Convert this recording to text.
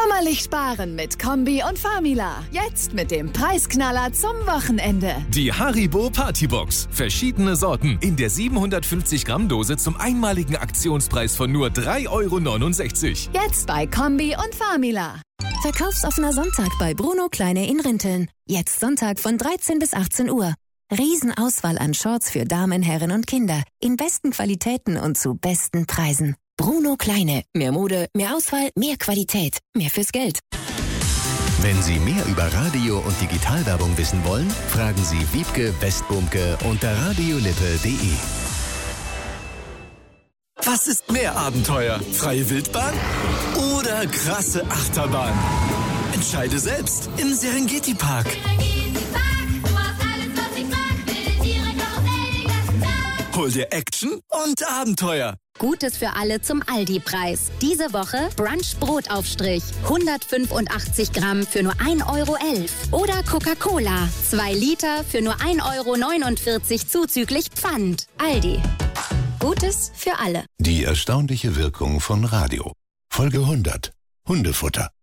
Sommerlich sparen mit Kombi und Famila. Jetzt mit dem Preisknaller zum Wochenende. Die Haribo Partybox. Verschiedene Sorten in der 750 Gramm Dose zum einmaligen Aktionspreis von nur 3,69 €. Jetzt bei Kombi und Famila. Verkaufsoffener Sonntag bei Bruno Kleine in Rinteln. Jetzt Sonntag von 13 bis 18 Uhr. Riesenauswahl an Shorts für Damen, Herren und Kinder. In besten Qualitäten und zu besten Preisen. Bruno Kleine. Mehr Mode, mehr Auswahl, mehr Qualität. Mehr fürs Geld. Wenn Sie mehr über Radio- und Digitalwerbung wissen wollen, fragen Sie Wiebke Westbumke unter radiolippe.de. Was ist mehr Abenteuer? Freie Wildbahn oder krasse Achterbahn? Entscheide selbst im Serengeti Park. Hol dir Action und Abenteuer. Gutes für alle zum Aldi-Preis. Diese Woche Brunch-Brotaufstrich. 185 Gramm für nur 1,11 €. Oder Coca-Cola. 2 Liter für nur 1,49 € zuzüglich Pfand. Aldi. Gutes für alle. Die erstaunliche Wirkung von Radio. Folge 100. Hundefutter.